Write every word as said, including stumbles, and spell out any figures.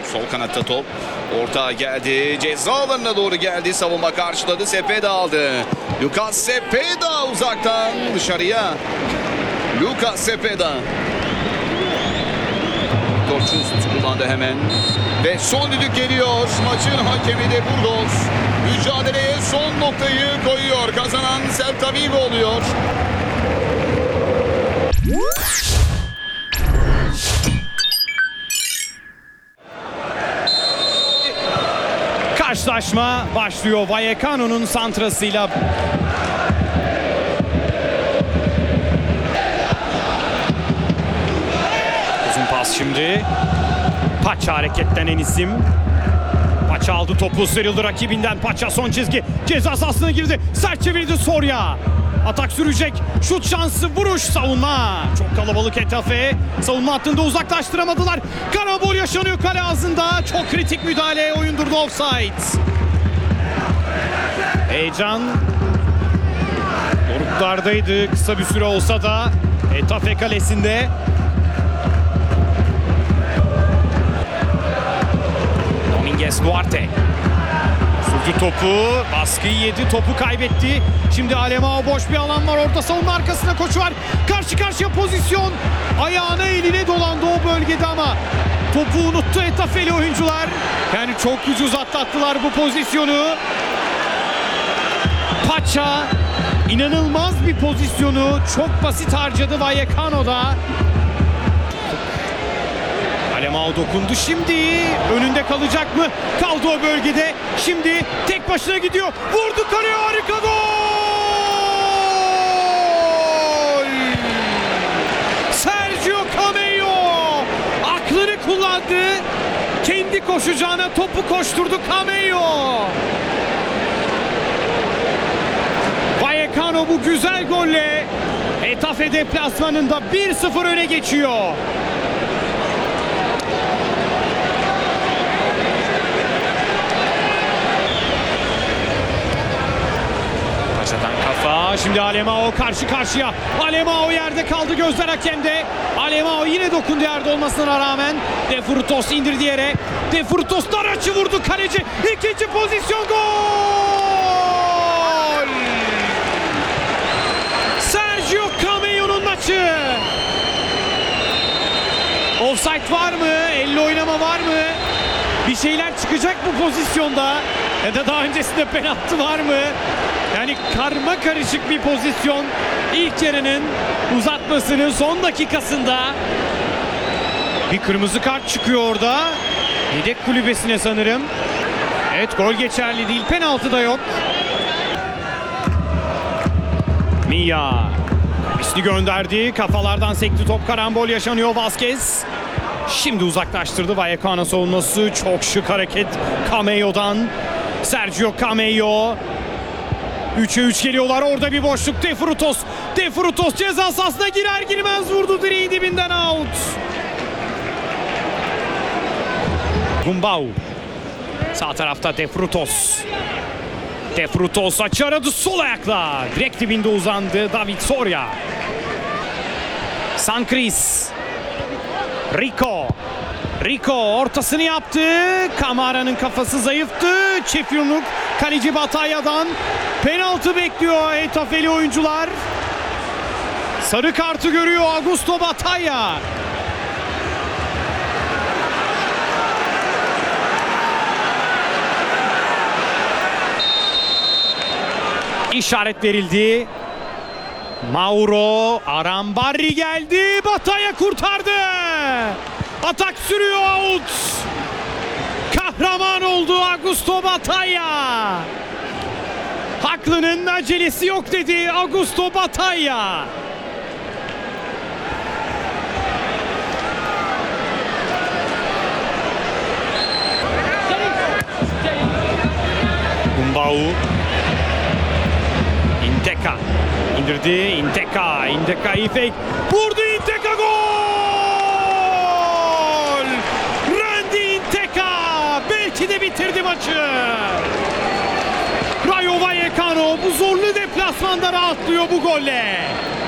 Sol kanatta top. Orta geldi. Ceza alanına doğru geldi. Savunma karşıladı. Cepeda aldı. Lucas Cepeda uzaktan dışarıya. Lucas Cepeda. Torçuz kullandı hemen. Ve son düdük geliyor. Maçın hakemi de Burgos. Mücadeleye son noktayı koyuyor. Kazanan Celta Vigo oluyor. Karşılaşma başlıyor. Vallecano'nun santrasıyla. Uzun pas şimdi. Paça hareketlenen isim. Paça aldı topu, sıyrıldı rakibinden. Paça son çizgi. Ceza sahasına girdi. Sert çevirdi Soria. Atak sürecek. Şut şansı, vuruş, savunma. Çok kalabalık Getafe. Savunma hattında uzaklaştıramadılar. Karambol yaşanıyor kale ağzında. Çok kritik müdahale. Oyun durdu, offside. Heyecan doruklardaydı kısa bir süre olsa da Getafe kalesinde. Dominguez Duarte sürdü topu, baskıyı yedi, topu kaybetti. Şimdi Alemao, boş bir alan var, orta savunma arkasına koşu var. Karşı karşıya pozisyon, ayağına eline dolandı o bölgede ama topu unuttu Getafeli oyuncular. Yani çok ucuz atlattılar bu pozisyonu. Paça inanılmaz bir pozisyonu çok basit harcadı Vallecano'da. Alemao dokundu, şimdi önünde kalacak mı? Kaldı o bölgede. Şimdi tek başına gidiyor. Vurdu kaleye, harika gol! Sergio Camejo aklını kullandı. Kendi koşacağına topu koşturdu Camejo. Vallecano bu güzel golle Getafe deplasmanında bir sıfır öne geçiyor. Paçadan kafa, şimdi Alemao karşı karşıya. Alemao yerde kaldı, gözler hakemde. Alemao yine dokundu yerde olmasına rağmen. De Frutos indirdi yere. De Frutos dar açı vurdu kaleci. İkinci pozisyon, gol! Sergio Camejo'nun maçı. Offside var mı? Elle oynama var mı? Bir şeyler çıkacak bu pozisyonda. Ya da daha öncesinde penaltı var mı? Yani karma karışık bir pozisyon. İlk yarının uzatmasının son dakikasında bir kırmızı kart çıkıyor orada. Yedek kulübesine sanırım. Evet, gol geçerli değil. Penaltı da yok. Mia ismi gönderdi. Kafalardan sekti top. Karambol yaşanıyor. Vazquez şimdi uzaklaştırdı. Vallecano savunması. Çok şık hareket Camejo'dan. Sergio Camejo. üçe üç geliyorlar. Orada bir boşluk. De Frutos. De Frutos ceza sahasına girer girmez vurdu. Direğin dibinden out. Gumbau. Sağ tarafta De Frutos. De Frutos açı aradı sol ayakla. Direkt dibinde uzandı David Soria. Sancris. Rico. Rico ortasını yaptı. Kamara'nın kafası zayıftı. Çift yumruk kaleci Batalla'dan. Penaltı bekliyor Getafeli oyuncular. Sarı kartı görüyor Augusto Batalla. İşaret verildi. Mauro Arambarri geldi. Batalla kurtardı. Atak sürüyor, out. Kahraman oldu Augusto Batalla. Haklının acelesi yok dedi Augusto Batalla. Gumbau. Inteka indirdi. Inteka. Inteka iyi fake. Vurdu Inteka, gol! Randy Inteka belki de bitirdi maçı. Rayo Vallecano bu zorlu deplasmanda rahatlıyor bu golle.